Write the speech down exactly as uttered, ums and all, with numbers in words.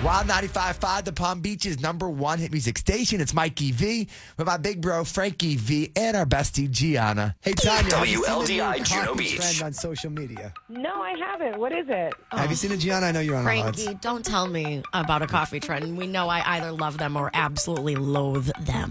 Wild ninety-five point five, the Palm Beach's number one hit music station. It's Mikey V with my big bro Frankie V and our bestie Gianna. Hey Tanya, W L D I have you seen the new Juno coffee Beach. trend on social media? No, I haven't. What is it? Have you seen it, Gianna? I know you're on Frankie, odds. don't tell me about a coffee trend. We know I either love them or absolutely loathe them.